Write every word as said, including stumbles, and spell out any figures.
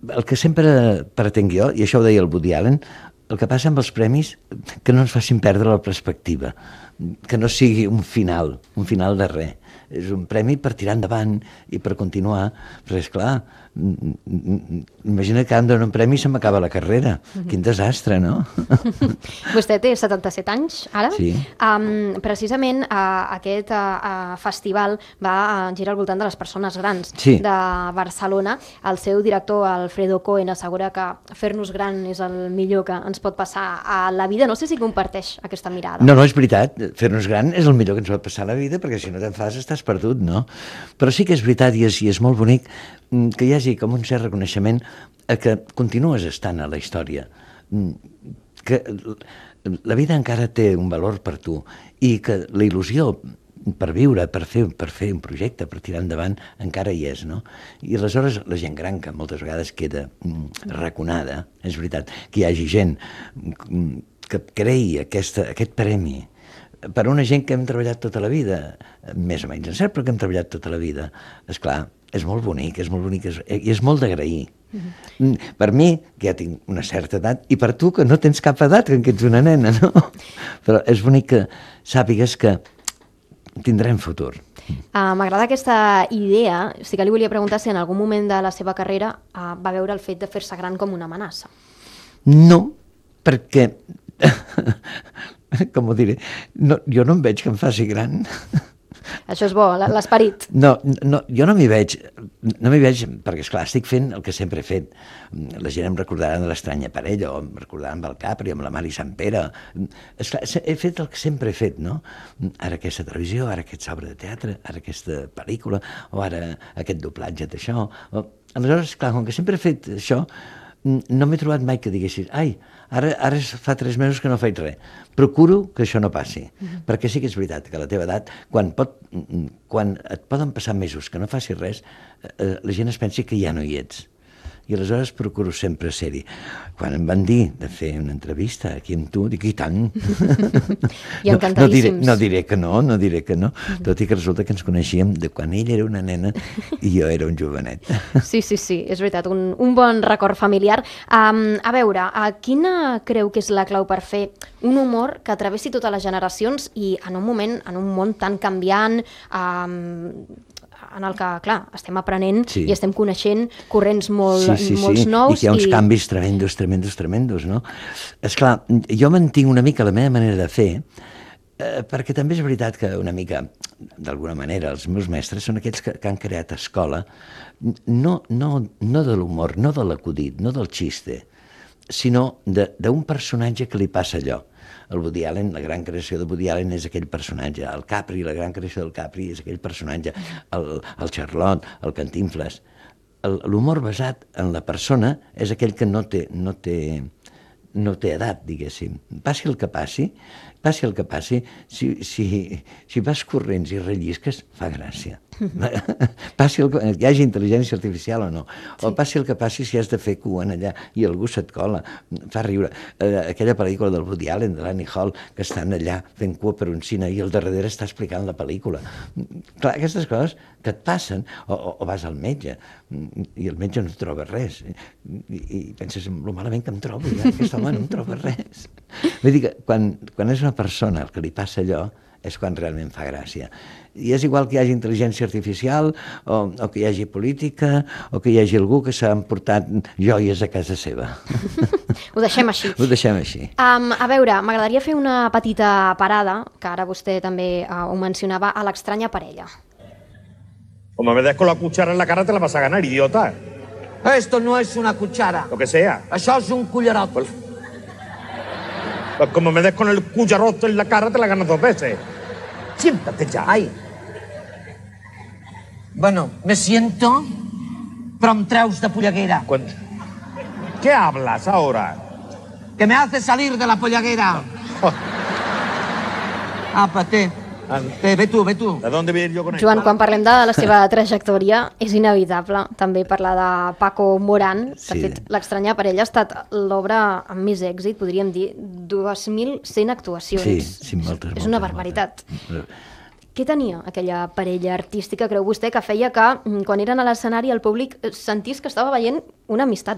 el que sempre pretenc jo, i això ho deia el Woody Allen, el que passa amb els premis, que no ens facin perdre la perspectiva, que no sigui un final, un final de res. És un premi per tirar endavant i per continuar, però és clar, imagina que em donen un premi i se m'acaba la carrera. Quin desastre, no? Vostè té setanta-set anys, ara? Sí. Um, precisament uh, aquest uh, festival va uh, girar al voltant de les persones grans sí. de Barcelona. El seu director, Alfredo Cohen, assegura que fer-nos gran és el millor que ens pot passar a la vida. No sé si comparteix aquesta mirada. No, no, és veritat. Fer-nos gran és el millor que ens pot passar a la vida, perquè si no te'n fas estàs perdut, no? Però sí que és veritat i és, i és molt bonic que hi hagi com un cert reconeixement a que continues estant a la història, que la vida encara té un valor per tu i que la il·lusió per viure, per fer, per fer un projecte, per tirar endavant, encara hi és, no? I aleshores la gent gran, que moltes vegades queda raconada, és veritat, que hi hagi gent que creï aquesta, aquest premi per una gent que hem treballat tota la vida, més o menys encert, però que hem treballat tota la vida. Esclar, és molt bonic, és molt bonic, és, i és molt d'agrair. Uh-huh. Per mi, que ja tinc una certa edat, i per tu, que no tens cap edat, que ets una nena, no? Però és bonic que sàpigues que tindrem futur. Uh, M'agrada aquesta idea. Sí que li volia preguntar si en algun moment de la seva carrera uh, va veure el fet de fer-se gran com una amenaça. No, perquè... com ho diré, no, jo no em veig que em faci gran. Això és bo, l'esperit. No, no, jo no m'hi veig, no m'hi veig, perquè esclar, estic fent el que sempre he fet. La gent em recordarà de l'Estranya Parella, o em recordarà amb el Capri, amb la Mari Sant Pere. Esclar, he fet el que sempre he fet, no? Ara aquesta televisió, ara aquesta obra de teatre, ara aquesta pel·lícula, o ara aquest doblatge d'això. Aleshores, clar, com que sempre he fet això, no m'he trobat mai que diguessis, ai, ara, ara fa tres mesos que no faig res. Procuro que això no passi, uh-huh. perquè sí que és veritat que a la teva edat, quan, pot, quan et poden passar mesos que no facis res, eh, la gent es pensi que ja no hi ets. I aleshores procuro sempre ser-hi. Quan em van dir de fer una entrevista aquí amb tu, dic, i tant. I encantadíssims. No, no, diré, no diré que no, no diré que no, uh-huh. tot i que resulta que ens coneixíem de quan ell era una nena i jo era un jovenet. Sí, sí, sí, és veritat, un, un bon record familiar. Um, a veure, uh, quina creu que és la clau per fer un humor que travessi totes les generacions i en un moment, en un món tan canviant, um, en el que, clar, estem aprenent sí. i estem coneixent corrents molt, sí, sí, molts sí. nous. I que hi ha uns i... canvis tremendos, tremendos, tremendos, no? Esclar, jo mantinc una mica la meva manera de fer, eh, perquè també és veritat que una mica, d'alguna manera, els meus mestres són aquells que, que han creat escola, no, no, no de l'humor, no de l'acudit, no del xiste, sinó d'un personatge que li passa allò. El Woody Allen, la gran creació de Woody Allen és aquell personatge. El Capri, la gran creació del Capri és aquell personatge. El, el Charlot, el Cantinflas. L'humor basat en la persona és aquell que no té, no té, no té edat, diguéssim. Passi el que passi, passi el que passi, si, si, si vas corrents i rellisques, fa gràcia. Passi el, que hi hagi intel·ligència artificial o no, sí. o passi el que passi si has de fer cua allà i algú se't cola, fa riure. Eh, aquella pel·lícula del Woody Allen, de l'Annie Hall, que estan allà fent cua per un cine i al darrere està explicant la pel·lícula. Clar, aquestes coses que et passen, o, o, o vas al metge i el metge no et troba res i, i penses, lo malament que em trobo ja, aquest home no em troba res. Vull dir que quan, quan és una persona el que li passa allò és quan realment fa gràcia. I és igual que hi hagi intel·ligència artificial, o, o que hi hagi política, o que hi hagi algú que s'ha emportat joies a casa seva. Ho deixem així. Ho deixem així. Um, a veure, m'agradaria fer una petita parada, que ara vostè també uh, ho mencionava, a l'Estranya Parella. Como me des con la cuchara en la cara te la vas a ganar, idiota. Esto no es una cuchara. Lo que sea. Això és un cullerot. Pues, pues como me des con el cucharot en la cara te la ganas dos veces. Siéntate ya. Ai. Bueno, me siento, però em treus de polleguera. Cuent... ¿Qué hablas ahora? Que me hace salir de la polleguera. Oh. Apa, té. Té, ve tu, ve tu. ¿De dónde voy a ir yo con esto? Joan, quan parlem de la seva trajectòria, és inevitable també parlar de Paco Morán. De Sí. fet, l'Estranya Parella ha estat l'obra amb més èxit, podríem dir, dos mil cent actuacions. Sí, sí, moltes, És una moltes, barbaritat. moltes. Què tenia aquella parella artística, creu vostè, que feia que quan eren a l'escenari el públic sentís que estava veient una amistat